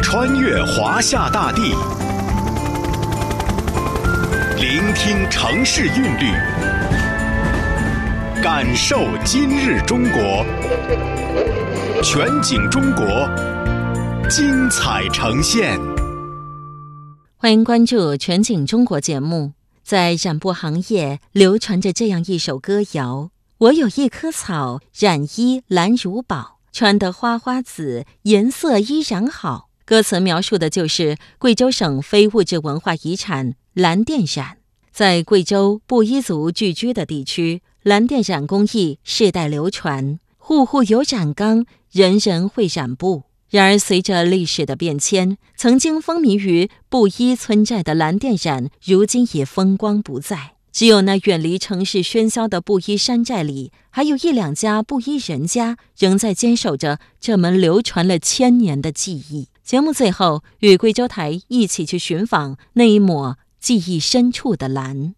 穿越华夏大地，聆听城市韵律，感受今日中国。全景中国，精彩呈现。 欢迎关注全景中国节目。在染布行业流传着这样一首歌谣：我有一棵草，染衣蓝如宝，穿得花花紫，颜色依然好。歌词描述的就是贵州省非物质文化遗产蓝靛染。在贵州布依族聚居的地区，蓝靛染工艺世代流传，户户有染缸，人人会染布。然而随着历史的变迁，曾经风靡于布依村寨的蓝靛染如今已风光不再，只有那远离城市喧嚣的布依山寨里，还有一两家布依人家仍在坚守着这门流传了千年的技艺。节目最后与贵州台一起去寻访那一抹记忆深处的蓝。